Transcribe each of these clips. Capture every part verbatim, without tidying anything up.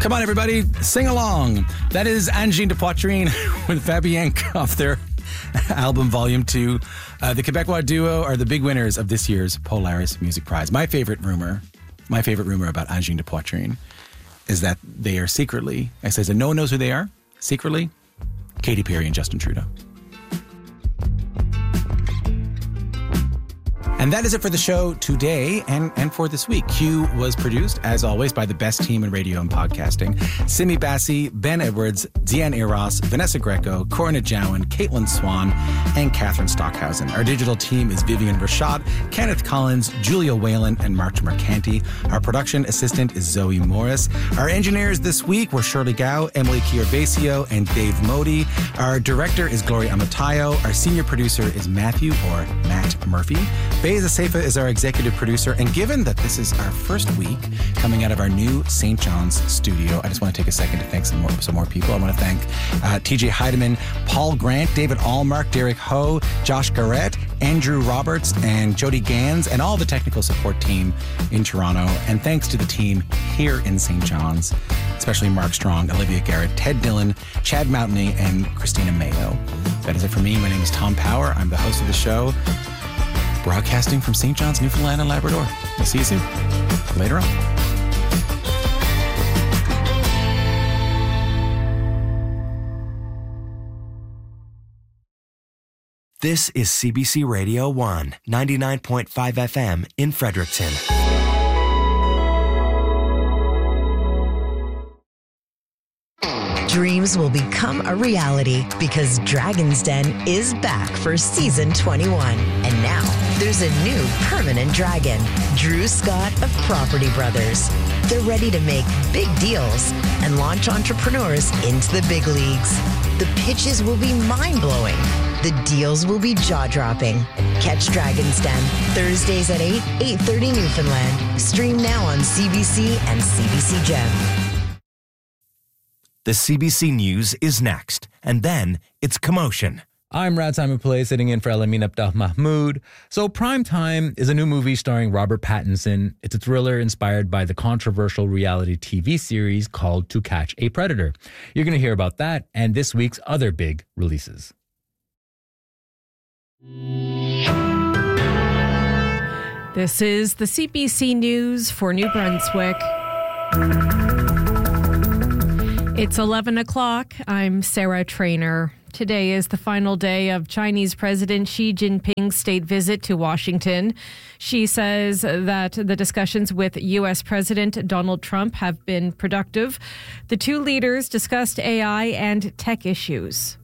Come on, everybody, sing along. That is Angine de Poitrine with Fabienne off their album Volume two. Uh, the Quebecois duo are the big winners of this year's Polaris Music Prize. My favorite rumor, my favorite rumor about Angine de Poitrine is that they are secretly, I says that no one knows who they are, secretly, Katy Perry and Justin Trudeau. And that is it for the show today and, and for this week. Q was produced, as always, by the best team in radio and podcasting. Simi Bassi, Ben Edwards, Deanne Eros, Vanessa Greco, Corina Jowan, Caitlin Swan, and Catherine Stockhausen. Our digital team is Vivian Rashad, Kenneth Collins, Julia Whalen, and Mark Mercanti. Our production assistant is Zoe Morris. Our engineers this week were Shirley Gao, Emily Chiarvesio, and Dave Modi. Our director is Gloria Amatayo. Our senior producer is Matthew, or Matt Murphy. Beza Seifa is our executive producer, and given that this is our first week coming out of our new Saint John's studio, I just want to take a second to thank some more, some more people. I want to thank uh, T J Heidemann, Paul Grant, David Allmark, Derek Ho, Josh Garrett, Andrew Roberts, and Jody Gans, and all the technical support team in Toronto. And thanks to the team here in Saint John's, especially Mark Strong, Olivia Garrett, Ted Dillon, Chad Mountainey, and Christina Mayo. That is it for me. My name is Tom Power. I'm the host of the show, broadcasting from Saint John's, Newfoundland and Labrador. We'll see you soon. Later on. This is C B C Radio one, ninety-nine point five F M in Fredericton. Dreams will become a reality because Dragon's Den is back for season twenty-one. And now there's a new permanent dragon, Drew Scott of Property Brothers. They're ready to make big deals and launch entrepreneurs into the big leagues. The pitches will be mind-blowing. The deals will be jaw-dropping. Catch Dragon's Den Thursdays at eight, eight thirty Newfoundland. Stream now on C B C and C B C Gem. The C B C News is next, and then it's Commotion. I'm Rad Simon Pillay, sitting in for Elamin Abdel Mahmoud. So Primetime is a new movie starring Robert Pattinson. It's a thriller inspired by the controversial reality T V series called To Catch a Predator. You're going to hear about that and this week's other big releases. This is the C B C News for New Brunswick. It's eleven o'clock. I'm Sarah Traynor. Today is the final day of Chinese President Xi Jinping's state visit to Washington. She says that the discussions with U S President Donald Trump have been productive. The two leaders discussed A I and tech issues.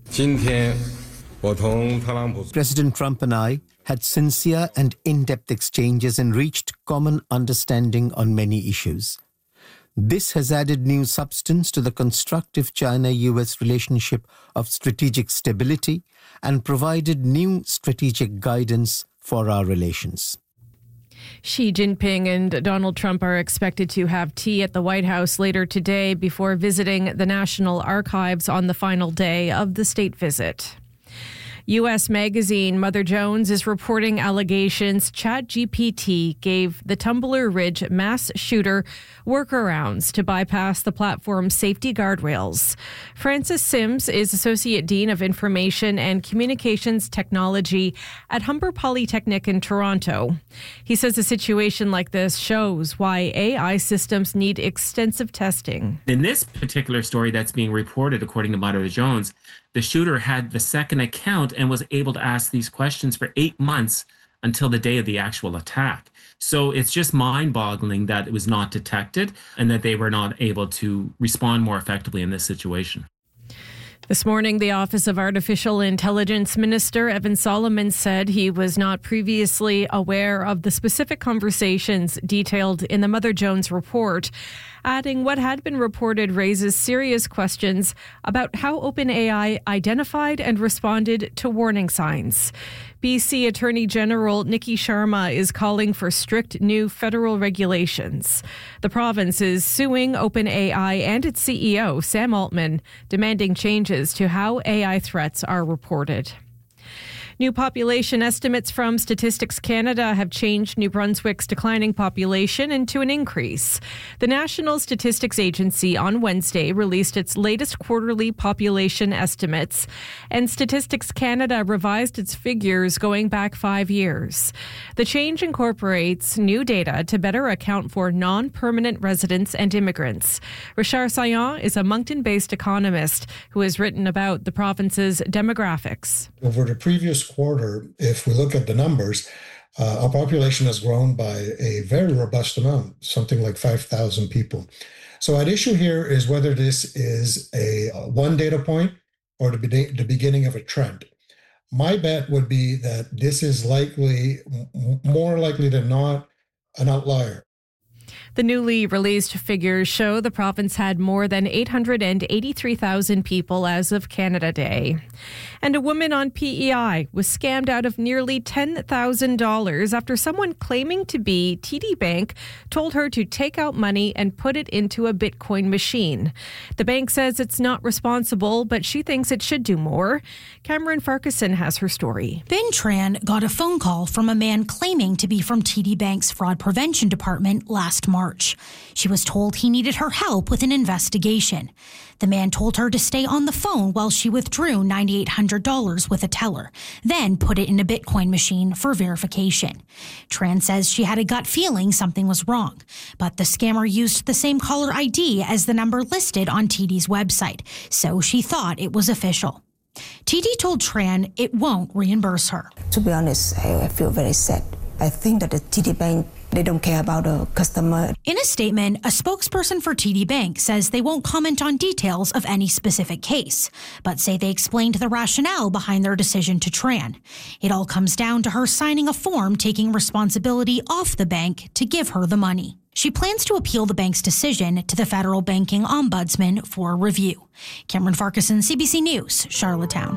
President Trump and I had sincere and in-depth exchanges and reached common understanding on many issues. This has added new substance to the constructive China-U S relationship of strategic stability and provided new strategic guidance for our relations. Xi Jinping and Donald Trump are expected to have tea at the White House later today before visiting the National Archives on the final day of the state visit. U S magazine Mother Jones is reporting allegations ChatGPT gave the Tumbler Ridge mass shooter workarounds to bypass the platform's safety guardrails. Francis Sims is Associate Dean of Information and Communications Technology at Humber Polytechnic in Toronto. He says a situation like this shows why A I systems need extensive testing. In this particular story that's being reported, according to Mother Jones, the shooter had the second account and was able to ask these questions for eight months until the day of the actual attack. So it's just mind-boggling that it was not detected and that they were not able to respond more effectively in this situation. This morning, the Office of Artificial Intelligence Minister Evan Solomon said he was not previously aware of the specific conversations detailed in the Mother Jones report, adding what had been reported raises serious questions about how OpenAI identified and responded to warning signs. B C Attorney General Nikki Sharma is calling for strict new federal regulations. The province is suing OpenAI and its C E O, Sam Altman, demanding changes to how A I threats are reported. New population estimates from Statistics Canada have changed New Brunswick's declining population into an increase. The National Statistics Agency on Wednesday released its latest quarterly population estimates, and Statistics Canada revised its figures going back five years. The change incorporates new data to better account for non-permanent residents and immigrants. Richard Saillant is a Moncton-based economist who has written about the province's demographics. Over the previous quarter, if we look at the numbers, uh, our population has grown by a very robust amount, something like five thousand people. So at issue here is whether this is a uh, one data point or the, be- the beginning of a trend. My bet would be that this is likely, m- more likely than not, an outlier. The newly released figures show the province had more than eight hundred eighty-three thousand people as of Canada Day. And a woman on P E I was scammed out of nearly ten thousand dollars after someone claiming to be T D Bank told her to take out money and put it into a Bitcoin machine. The bank says it's not responsible, but she thinks it should do more. Cameron Farquharson has her story. Ben Tran got a phone call from a man claiming to be from T D Bank's fraud prevention department last March. She was told he needed her help with an investigation. The man told her to stay on the phone while she withdrew nine thousand eight hundred dollars with a teller, then put it in a Bitcoin machine for verification. Tran says she had a gut feeling something was wrong, but the scammer used the same caller I D as the number listed on T D's website, so she thought it was official. T D told Tran it won't reimburse her. To be honest, I, I feel very sad. I think that the T D Bank, they don't care about the customer. In a statement, a spokesperson for T D Bank says they won't comment on details of any specific case, but say they explained the rationale behind their decision to Tran. It all comes down to her signing a form taking responsibility off the bank to give her the money. She plans to appeal the bank's decision to the federal banking ombudsman for review. Cameron Farquharson, C B C News, Charlottetown.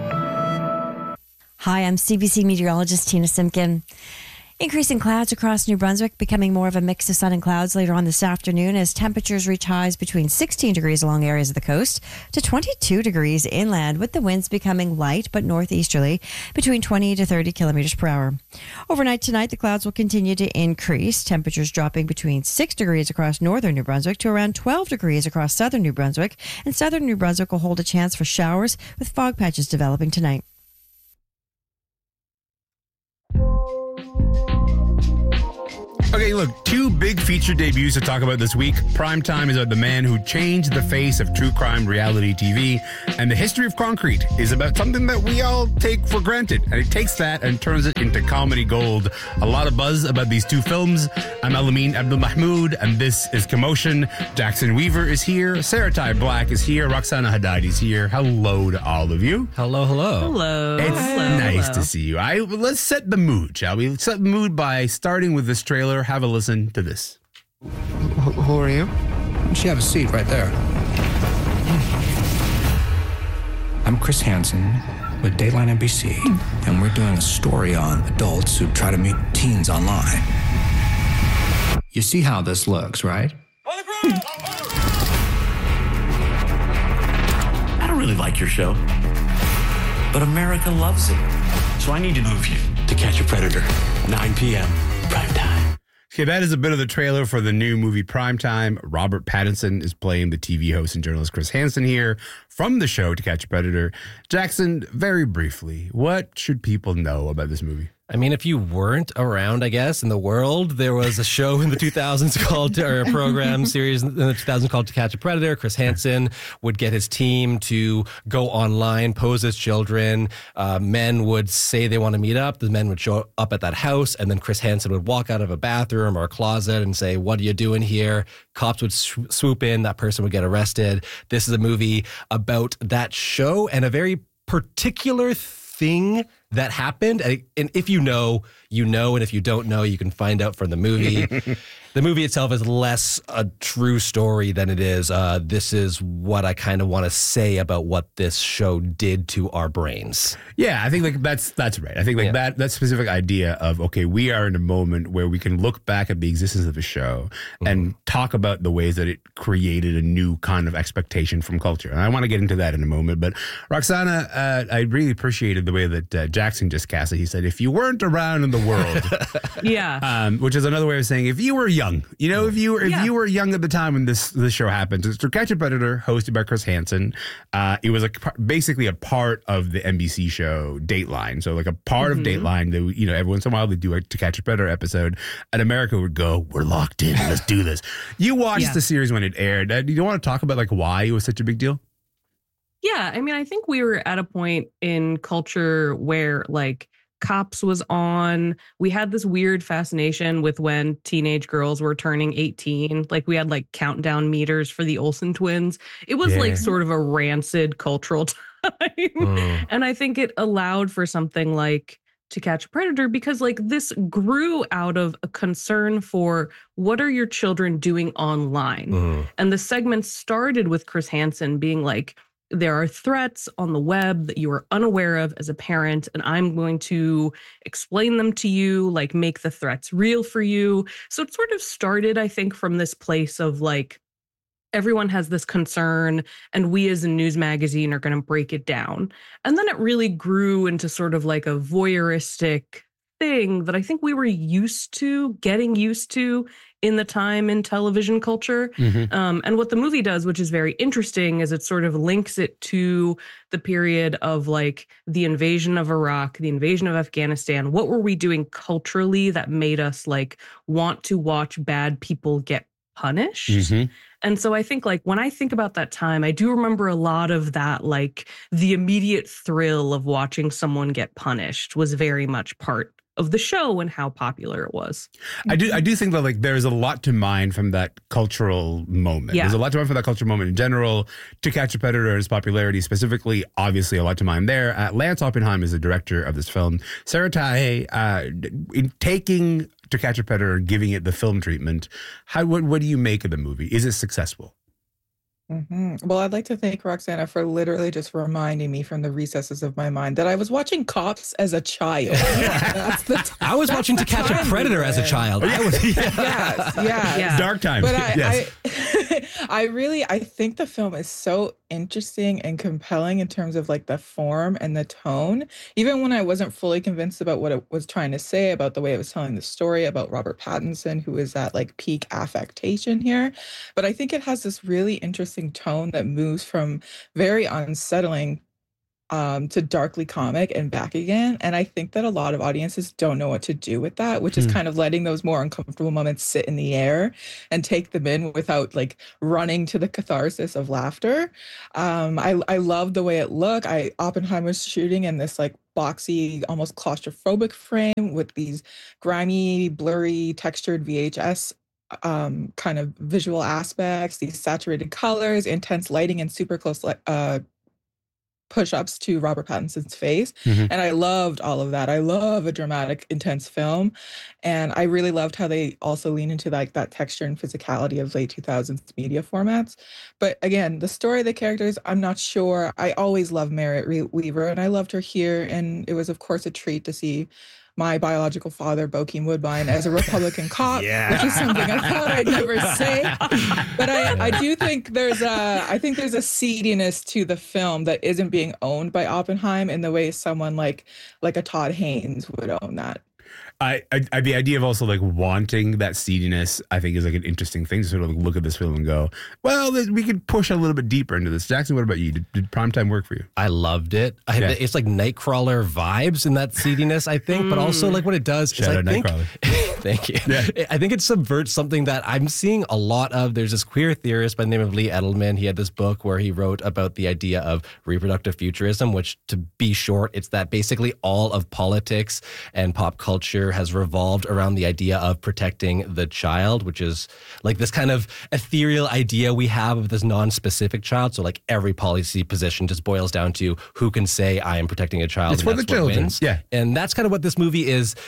Hi, I'm C B C meteorologist Tina Simpkin. Increasing clouds across New Brunswick, becoming more of a mix of sun and clouds later on this afternoon as temperatures reach highs between sixteen degrees along areas of the coast to twenty-two degrees inland, with the winds becoming light but northeasterly between twenty to thirty kilometers per hour. Overnight tonight, the clouds will continue to increase, temperatures dropping between six degrees across northern New Brunswick to around twelve degrees across southern New Brunswick, and southern New Brunswick will hold a chance for showers with fog patches developing tonight. Okay, look, two big feature debuts to talk about this week. Primetime is about the man who changed the face of true crime reality T V, and The History of Concrete is about something that we all take for granted, and it takes that and turns it into comedy gold. A lot of buzz about these two films. I'm Alameen Abdul-Mahmoud, and this is Commotion. Jackson Weaver is here. Sarah Ty Black is here. Roxana Haddad is here. Hello to all of you. Hello, hello. Hello. It's hello, nice hello. to see you. I Let's set the mood, shall we? Set the mood by starting with this trailer. Have a listen to this. Who, who are you? Why don't you have a seat right there? I'm Chris Hansen with Dateline N B C, and we're doing a story on adults who try to meet teens online. You see how this looks, right? I don't really like your show, but America loves it. So I need to move you to Catch a Predator, nine p.m. prime time. Okay, that is a bit of the trailer for the new movie Primetime. Robert Pattinson is playing the T V host and journalist Chris Hansen here from the show To Catch a Predator. Jackson, very briefly, what should people know about this movie? I mean, if you weren't around, I guess, in the world, there was a show in the two thousands called, or a program series in the two thousands called To Catch a Predator. Chris Hansen would get his team to go online, pose as children. Uh, men would say they want to meet up. The men would show up at that house, and then Chris Hansen would walk out of a bathroom or a closet and say, "What are you doing here?" Cops would sw- swoop in. That person would get arrested. This is a movie about that show and a very particular thing that happened. And if you know, you know, and if you don't know, you can find out from the movie. The movie itself is less a true story than it is. Uh, this is what I kind of want to say about what this show did to our brains. Yeah, I think like that's that's right. I think like yeah. that that specific idea of, okay, we are in a moment where we can look back at the existence of a show mm-hmm. and talk about the ways that it created a new kind of expectation from culture. And I want to get into that in a moment. But Roxana, uh, I really appreciated the way that uh, Jackson just cast it. He said, if you weren't around in the world. yeah. Um, which is another way of saying, if you were young, you know, if you were, if yeah. you were young at the time when this, this show happened, it's To Catch a Predator, hosted by Chris Hansen. Uh, it was a, basically a part of the N B C show Dateline. So like a part mm-hmm. of Dateline that, you know, every once in a while they do a To Catch a Predator episode, and America would go, we're locked in, let's do this. You watched yeah. the series when it aired. Uh, do you want to talk about like why it was such a big deal? Yeah, I mean, I think we were at a point in culture where like Cops was on. We had this weird fascination with when teenage girls were turning eighteen. Like we had like countdown meters for the Olsen twins. It was yeah. like sort of a rancid cultural time. Mm. And I think it allowed for something like To Catch a Predator because like this grew out of a concern for what are your children doing online? Mm. And the segment started with Chris Hansen being like, there are threats on the web that you are unaware of as a parent, and I'm going to explain them to you, like make the threats real for you. So it sort of started, I think, from this place of like, everyone has this concern, and we as a news magazine are going to break it down. And then it really grew into sort of like a voyeuristic thing that I think we were used to, getting used to in the time in television culture. Mm-hmm. Um, and what the movie does, which is very interesting, is it sort of links it to the period of like the invasion of Iraq, the invasion of Afghanistan. What were we doing culturally that made us like want to watch bad people get punished? Mm-hmm. And so I think like when I think about that time, I do remember a lot of that, like the immediate thrill of watching someone get punished was very much part of the show and how popular it was. I do I do think that like there's a lot to mine from that cultural moment. Yeah. There's a lot to mine from that cultural moment in general. To Catch a Predator and its popularity specifically, obviously a lot to mine there. Uh, Lance Oppenheim is the director of this film. Sarah Tahe, uh, in taking To Catch a Predator and giving it the film treatment, how what, what do you make of the movie? Is it successful? Mm-hmm. Well, I'd like to thank Roxana for literally just reminding me from the recesses of my mind that I was watching Cops as a child. Yeah, that's the t- I was watching To Catch a Predator as a child. I was, yeah. Yes, yes. Yeah. Dark times. But I, yes. I, I really, I think the film is so interesting and compelling in terms of like the form and the tone. Even when I wasn't fully convinced about what it was trying to say, about the way it was telling the story, about Robert Pattinson, who is at like peak affectation here. But I think it has this really interesting tone that moves from very unsettling um, to darkly comic and back again. And I think that a lot of audiences don't know what to do with that, which is mm. kind of letting those more uncomfortable moments sit in the air and take them in without like running to the catharsis of laughter. Um, I, I love the way it looked. I Oppenheimer's shooting in this like boxy, almost claustrophobic frame with these grimy, blurry, textured V H S um kind of visual aspects, these saturated colors, intense lighting, and super close uh push-ups to Robert Pattinson's face. Mm-hmm. And I loved all of that. I love a dramatic, intense film. And I really loved how they also lean into like that texture and physicality of late two thousands media formats. But again, the story, the characters, I'm not sure. I always loved Merritt Weaver, and I loved her here. And it was, of course, a treat to see my biological father, Bokeem Woodbine, as a Republican cop, yeah. which is something I thought I'd never say. But I, I do think there's a, I think there's a seediness to the film that isn't being owned by Oppenheim in the way someone like, like a Todd Haynes would own that. I, I the idea of also like wanting that seediness, I think, is like an interesting thing to sort of like look at this film and go, well, we could push a little bit deeper into this. Jackson, what about you? Did, did Primetime work for you? I loved it. I, yeah. It's like Nightcrawler vibes in that seediness, I think, mm. but also like what it does is Shout I out think, Nightcrawler. Thank you. Yeah. I think it subverts something that I'm seeing a lot of. There's this queer theorist by the name of Lee Edelman. He had this book where he wrote about the idea of reproductive futurism, which, to be short, it's that basically all of politics and pop culture has revolved around the idea of protecting the child, which is like this kind of ethereal idea we have of this non-specific child. So like every policy position just boils down to who can say I am protecting a child. It's and for that's the children. Wins. Yeah. And that's kind of what this movie is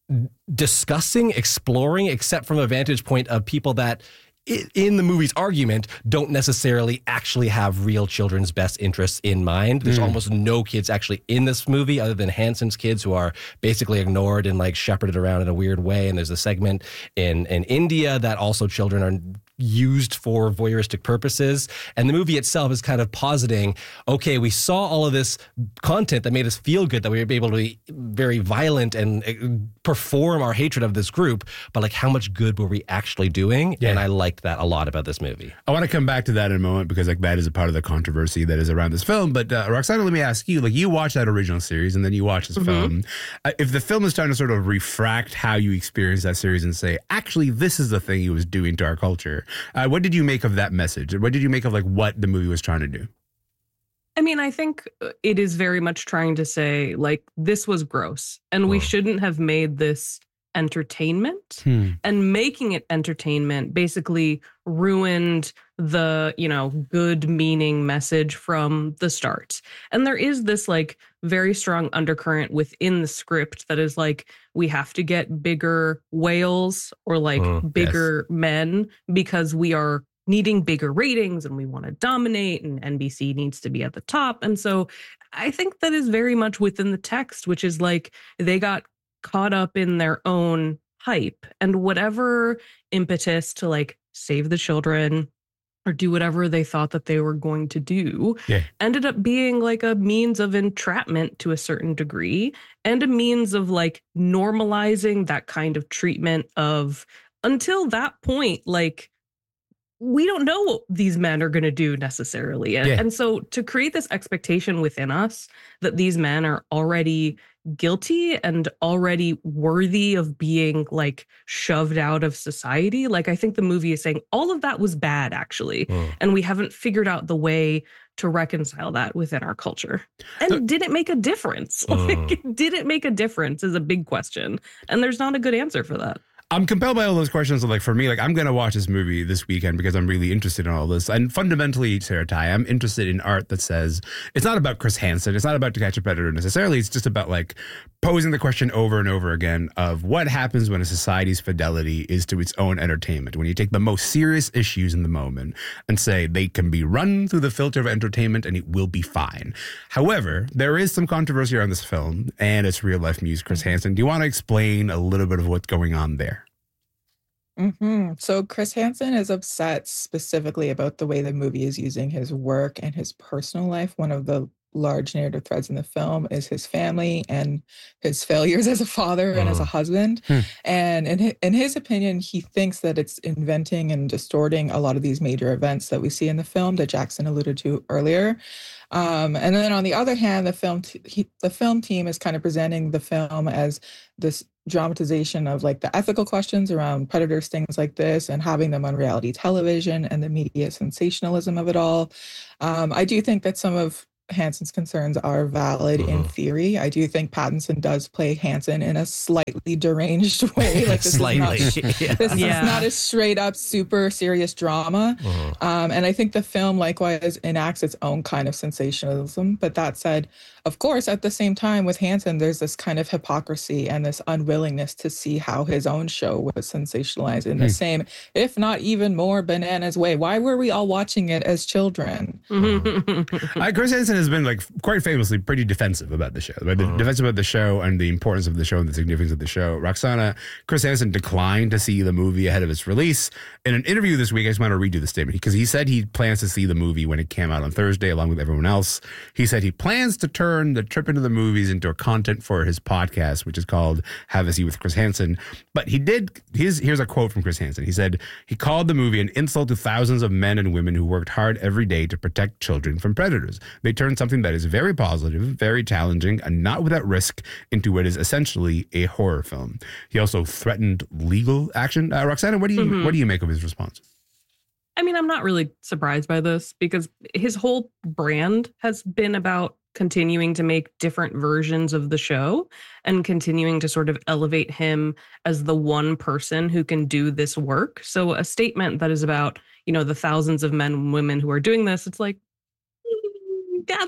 discussing, exploring, except from a vantage point of people that in the movie's argument don't necessarily actually have real children's best interests in mind. There's Mm. almost no kids actually in this movie other than Hansen's kids, who are basically ignored and like shepherded around in a weird way. And there's a segment in, in India that also children are used for voyeuristic purposes. And the movie itself is kind of positing, okay, we saw all of this content that made us feel good, that we were able to be very violent and uh, perform our hatred of this group, but like how much good were we actually doing? Yeah. And I liked that a lot about this movie. I want to come back to that in a moment because like that is a part of the controversy that is around this film. But uh, Roxana, let me ask you, like you watched that original series and then you watch this Mhm. film. Uh, if the film is trying to sort of refract how you experience that series and say, actually, this is the thing he was doing to our culture. Uh, what did you make of that message? What did you make of like what the movie was trying to do? I mean, I think it is very much trying to say, like, this was gross and we shouldn't have made this entertainment. Hmm. And making it entertainment basically ruined the, you know, good meaning message from the start. And there is this like very strong undercurrent within the script that is like, we have to get bigger whales or like Mm, bigger men because we are needing bigger ratings and we want to dominate and N B C needs to be at the top. And so I think that is very much within the text, which is like they got caught up in their own hype and whatever impetus to like save the children or do whatever they thought that they were going to do Yeah. ended up being like a means of entrapment to a certain degree and a means of like normalizing that kind of treatment of until that point, like we don't know what these men are going to do necessarily. And, Yeah. and so to create this expectation within us that these men are already guilty and already worthy of being like shoved out of society. Like I think the movie is saying all of that was bad actually. Mm. And we haven't figured out the way to reconcile that within our culture. And So- did it make a difference? Like, did it make a difference is a big question. And there's not a good answer for that. I'm compelled by all those questions. So like for me, like I'm going to watch this movie this weekend because I'm really interested in all this. And fundamentally, Sarah Ty, I'm interested in art that says it's not about Chris Hansen. It's not about To Catch a Predator necessarily. It's just about like posing the question over and over again of what happens when a society's fidelity is to its own entertainment. When you take the most serious issues in the moment and say they can be run through the filter of entertainment and it will be fine. However, there is some controversy around this film and its real life muse, Chris Hansen. Do you want to explain a little bit of what's going on there? hmm So Chris Hansen is upset specifically about the way the movie is using his work and his personal life. One of the large narrative threads in the film is his family and his failures as a father and as a husband. Hmm. And in his, in his opinion, he thinks that it's inventing and distorting a lot of these major events that we see in the film that Jackson alluded to earlier. Um, and then on the other hand, the film t- he, the film team is kind of presenting the film as this dramatization of like the ethical questions around predators, things like this, and having them on reality television and the media sensationalism of it all. Um, I do think that some of Hansen's concerns are valid Mhm. in theory. I do think Pattinson does play Hansen in a slightly deranged way. Like this Slightly. is not, Yeah. this Yeah. is not a straight up super serious drama. Mhm. Um, and I think the film likewise enacts its own kind of sensationalism. But that said, of course, at the same time with Hansen, there's this kind of hypocrisy and this unwillingness to see how his own show was sensationalized in the Hmm. same, if not even more bananas way. Why were we all watching it as children? Uh, Chris Hansen has been like quite famously pretty defensive about the show, right? The defensive about the show and the importance of the show and the significance of the show. Roxana, Chris Hansen declined to see the movie ahead of its release. In an interview this week, I just want to read you the statement because he said he plans to see the movie when it came out on Thursday, along with everyone else. He said he plans to turn the trip into the movies into a content for his podcast, which is called Have a Seat with Chris Hansen. But he did. Here's here's a quote from Chris Hansen. He said he called the movie an insult to thousands of men and women who worked hard every day to protect children from predators. They turned something that is very positive, very challenging, and not without risk into what is essentially a horror film. He also threatened legal action. Uh, Roxana, what do you Mhm. what do you make of his response? I mean, I'm not really surprised by this because his whole brand has been about continuing to make different versions of the show and continuing to sort of elevate him as the one person who can do this work. So a statement that is about, you know, the thousands of men and women who are doing this, it's like, yeah, the movie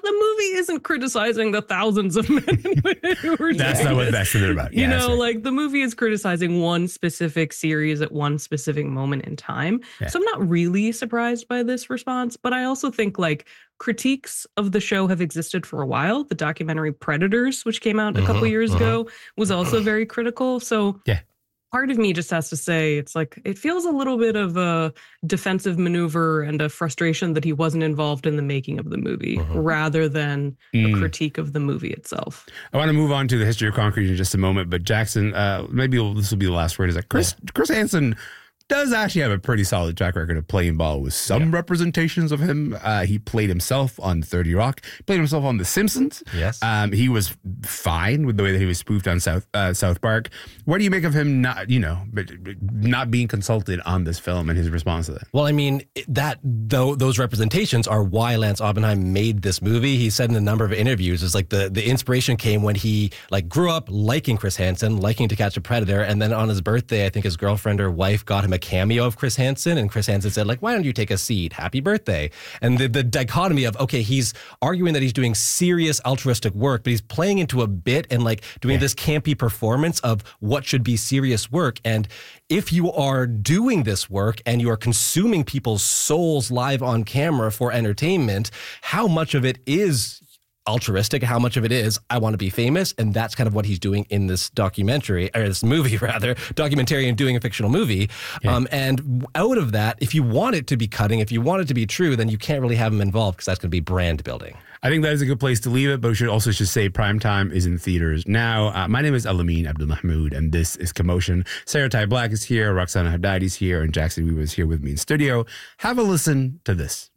isn't criticizing the thousands of men and women who were That's doing not what this. that's about. You Yeah, know, that's right. like the movie is criticizing one specific series at one specific moment in time. Yeah. So I'm not really surprised by this response, but I also think like critiques of the show have existed for a while. The documentary Predators, which came out a couple Mhm, years mhm. ago, was also very critical. So Yeah. part of me just has to say it's like it feels a little bit of a defensive maneuver and a frustration that he wasn't involved in the making of the movie rather than Mm. a critique of the movie itself. I want to move on to the history of concrete in just a moment, but Jackson, uh, maybe this will be the last word. Is that Chris Chris Hansen does actually have a pretty solid track record of playing ball with some representations of him. Uh, he played himself on thirty Rock, played himself on The Simpsons. Yes. Um, he was fine with the way that he was spoofed on South uh, South Park. What do you make of him not, you know, but not being consulted on this film and his response to that? Well, I mean, that though those representations are why Lance Oppenheim made this movie. He said in a number of interviews, it's like the, the inspiration came when he like grew up liking Chris Hansen, liking To Catch a Predator, and then on his birthday, I think his girlfriend or wife got him a cameo of Chris Hansen, and Chris Hansen said, like, why don't you take a seat? Happy birthday. And the, the dichotomy of, okay, he's arguing that he's doing serious altruistic work, but he's playing into a bit and like doing this campy performance of what should be serious work. And if you are doing this work and you are consuming people's souls live on camera for entertainment, how much of it is altruistic, how much of it is I want to be famous? And that's kind of what he's doing in this documentary, or this movie rather, documentary and doing a fictional movie. Yeah. Um, and out of that, if you want it to be cutting, if you want it to be true, then you can't really have him involved because that's going to be brand building. I think that is a good place to leave it, but we should also just say Primetime is in theaters now. Uh, my name is Alameen Abdul Mahmoud, and this is Commotion. Sarah Ty Black is here, Roxana Haddad is here, and Jackson Weaver is here with me in studio. Have a listen to this.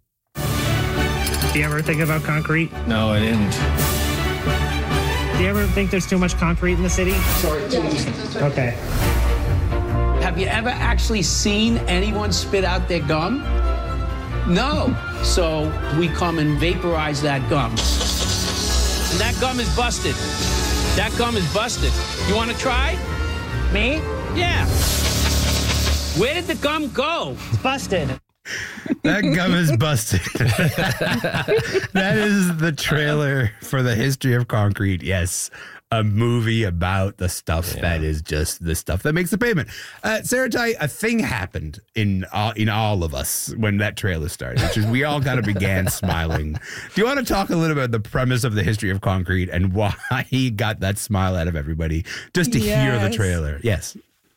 Do you ever think about concrete? No, I didn't. Do you ever think there's too much concrete in the city? Sorry, Okay. Have you ever actually seen anyone spit out their gum? No. So we come and vaporize that gum. And that gum is busted. That gum is busted. You want to try? Me? Yeah. Where did the gum go? It's busted. That gum is busted. That is the trailer for The History of Concrete. Yes, a movie about the stuff yeah. that is just the stuff that makes the pavement. Uh, Sarah Ty, a thing happened in all, in all of us when that trailer started, which is we all kind of began smiling. Do you want to talk a little about the premise of The History of Concrete and why he got that smile out of everybody just to yes. hear the trailer? Yes.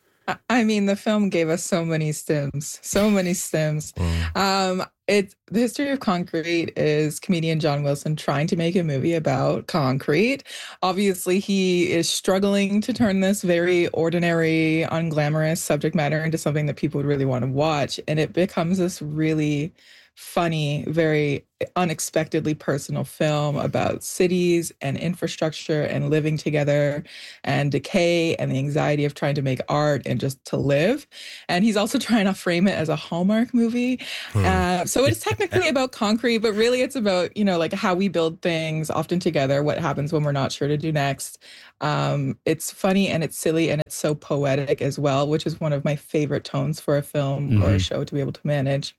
I mean, the film gave us so many stims, so many stims. Mm. Um, it's The History of Concrete is comedian John Wilson trying to make a movie about concrete. Obviously, he is struggling to turn this very ordinary, unglamorous subject matter into something that people would really want to watch. And it becomes this really funny, very unexpectedly personal film about cities and infrastructure and living together and decay and the anxiety of trying to make art and just to live. And he's also trying to frame it as a Hallmark movie. Hmm. Uh, so it's technically about concrete, but really it's about, you know, like how we build things often together, what happens when we're not sure to do next. Um, it's funny and it's silly and it's so poetic as well, which is one of my favorite tones for a film mm-hmm. or a show to be able to manage.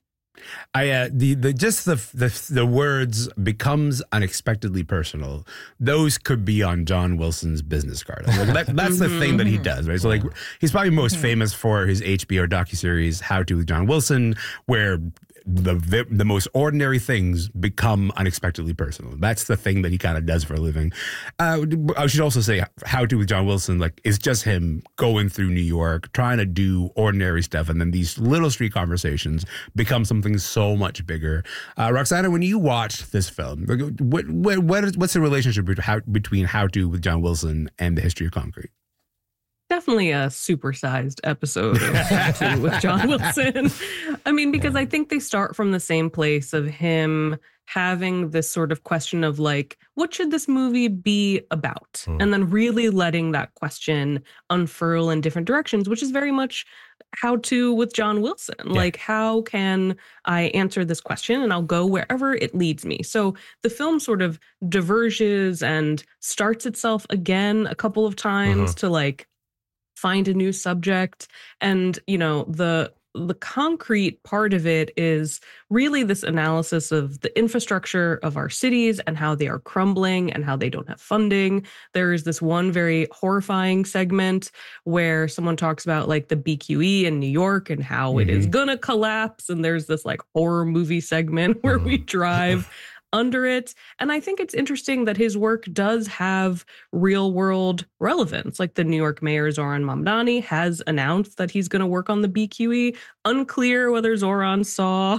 I uh, the the just the the the words becomes unexpectedly personal. Those could be on John Wilson's business card. Like that, that's the thing that he does, right? So like he's probably most famous for his H B O docuseries How to with John Wilson, where the the most ordinary things become unexpectedly personal. That's the thing that he kind of does for a living. Uh, I should also say How to with John Wilson, like, is just him going through New York, trying to do ordinary stuff, and then these little street conversations become something so much bigger. Uh, Roxana, when you watched this film, what what, what is, what's the relationship between how, between How to with John Wilson and The History of Concrete? Definitely a supersized episode of How to with John Wilson. I mean, because I think they start from the same place of him having this sort of question of like, what should this movie be about? Mm. And then really letting that question unfurl in different directions, which is very much How to with John Wilson. Yeah. Like, how can I answer this question? And I'll go wherever it leads me. So the film sort of diverges and starts itself again a couple of times mm-hmm. to like, find a new subject. And, you know, the the concrete part of it is really this analysis of the infrastructure of our cities and how they are crumbling and how they don't have funding. There is this one very horrifying segment where someone talks about like the B Q E in New York and how mm-hmm. it is gonna collapse. And there's this like horror movie segment where we drive under it. And I think it's interesting that his work does have real world relevance. Like the New York mayor, Zoran Mamdani, has announced that he's going to work on the B Q E. Unclear whether Zoran saw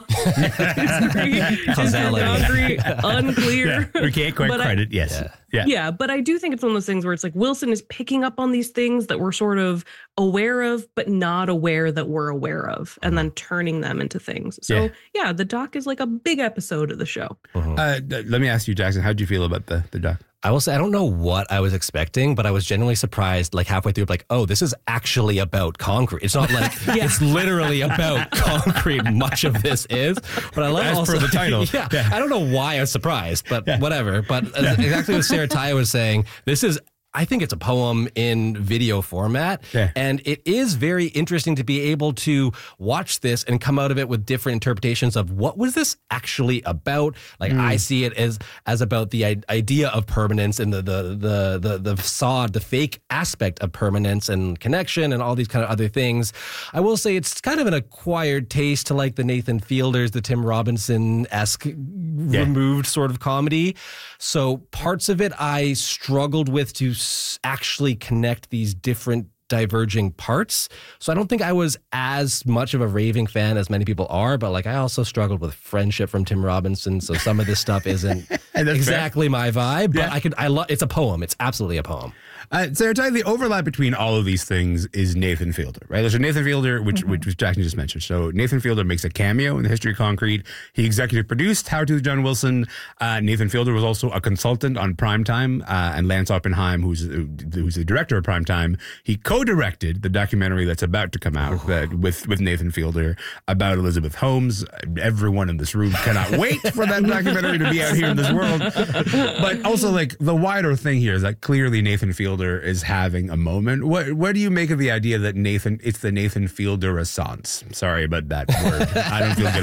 causality. Unclear. Yeah, we can't quite but credit, I, yes. Yeah. Yeah. yeah, but I do think it's one of those things where it's like Wilson is picking up on these things that we're sort of aware of, but not aware that we're aware of, and then turning them into things. So yeah, yeah the doc is like a big episode of the show. Uh-huh. Uh, let me ask you, Jackson, how did you feel about the, the doc? I will say, I don't know what I was expecting, but I was genuinely surprised, like halfway through, like, oh, this is actually about concrete. It's not like yeah. it's literally about concrete. Much of this is, but I love As also per the title. Yeah, yeah. I don't know why I was surprised, but yeah. whatever. But yeah. exactly what Sarah Taya was saying, this is, I think it's a poem in video format. Yeah. And it is very interesting to be able to watch this and come out of it with different interpretations of what was this actually about. Like mm. I see it as as about the I- idea of permanence and the the the the the facade, the fake aspect of permanence and connection and all these kind of other things. I will say it's kind of an acquired taste to like the Nathan Fielders, the Tim Robinson-esque yeah. removed sort of comedy. So parts of it I struggled with to actually connect these different diverging parts. So I don't think I was as much of a raving fan as many people are, but like I also struggled with Friendship from Tim Robinson. So some of this stuff isn't exactly fair. My vibe, but yeah. I could, I love, it's a poem. It's absolutely a poem. Uh, Sarah, the overlap between all of these things is Nathan Fielder, right? There's a Nathan Fielder, which mm-hmm. which Jackson just mentioned. So Nathan Fielder makes a cameo in the history of concrete. He executive produced Howard to John Wilson. Uh, Nathan Fielder was also a consultant on Primetime, uh, and Lance Oppenheim, who's who's the director of Primetime, he co-directed the documentary that's about to come out uh, with with Nathan Fielder about Elizabeth Holmes. Everyone in this room cannot wait for that documentary to be out here in this world. But also, like the wider thing here is that clearly Nathan Fielder is having a moment. What what do you make of the idea that Nathan, it's the Nathan Fielder renaissance? Sorry about that word. I don't feel good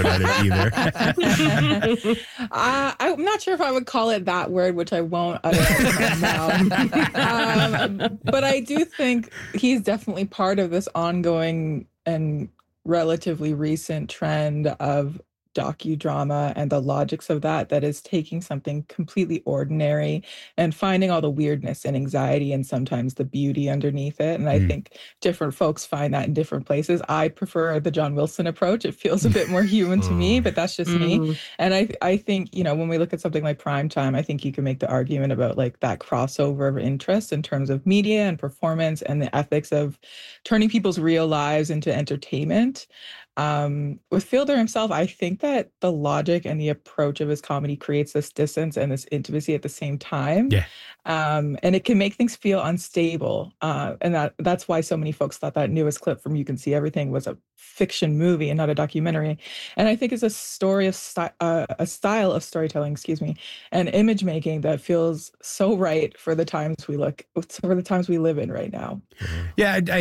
about it either. uh, I'm not sure if I would call it that word, which I won't utter in my mouth. Um, but I do think he's definitely part of this ongoing and relatively recent trend of docudrama and the logics of that, that is taking something completely ordinary and finding all the weirdness and anxiety and sometimes the beauty underneath it. And I mm. think different folks find that in different places. I prefer the John Wilson approach. It feels a bit more human to me, but that's just mm. me. And I I think, you know, when we look at something like Primetime, I think you can make the argument about like that crossover of interest in terms of media and performance and the ethics of turning people's real lives into entertainment. Um, with Fielder himself, I think that the logic and the approach of his comedy creates this distance and this intimacy at the same time. Yeah. Um, and it can make things feel unstable. Uh, and that that's why so many folks thought that newest clip from You Can See Everything was a fiction movie and not a documentary. And I think it's a story of sty- uh, a style of storytelling, excuse me, and image making that feels so right for the times we look, for the times we live in right now. Yeah, I,